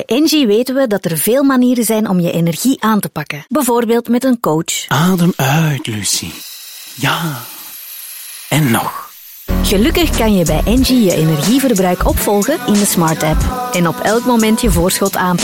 Engie weten we dat er veel manieren zijn om je energie aan te pakken. Bijvoorbeeld met een coach. Adem uit, Lucie. Ja. En nog. Gelukkig kan je bij Engie je energieverbruik opvolgen in de Smart App. En op elk moment je voorschot aanpassen.